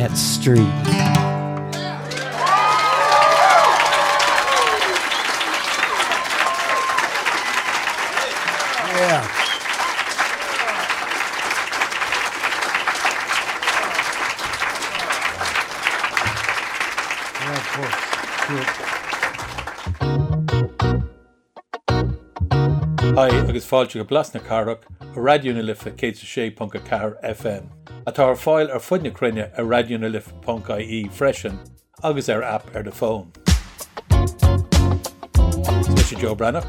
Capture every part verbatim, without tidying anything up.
that street. Yeah. Yeah, of course. Hi, agus fáilte go blasna carach, a radio na lifa cé sé punca car F M. Atá ar fáil ar fudne crunne a radio na lifa punca I E freisin, agus ar app ar de phone. Smisha Joe Brannock.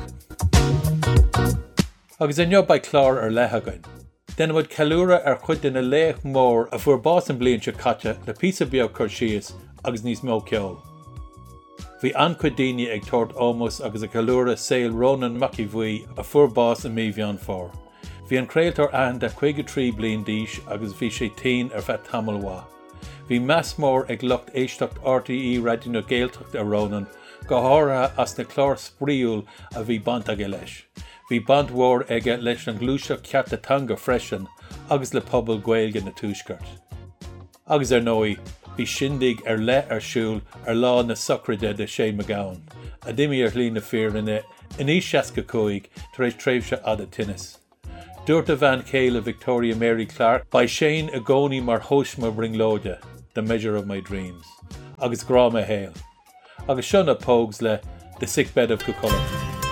Agus a niob by clár ar lethagain. Den would calúra ar chud in a léach mór a fuair bás an blion se caite le písa beo cur sias agus níos mó ceol. Bhí ancuid daoine ag tort ómos agus a calúra saoil Ronan Macivui a fuair bás an míbheán fór. Bhí an créaltar an de chuige trí blion díis agus bhí sé tain ar bheith tamilhá. Bhí meas mór ag lucht éisteacht R T E radio na Gaeltacht a Ronan go háirithe as na clár spríúil a bhí bant aige leis. Bhí bant mhór aige leis an glúiseach ceatatanga freisin agus le pobl Gaeilge na túisceart. Agus ar nói, bhí sindig ar le ar siúl ar lá na socraide de sé McGowan, a dimi ar lína fearinne in í seasca cúig tar éis tréimhse ad a tinnis. Dúirt a bhean céile Victoria Mary Clark by Shane a gcónaí mar hóisma ringlóide, The Measure of My Dreams, agus grá me héal. Agus sionna pógs le The Sickbed of Cucullin.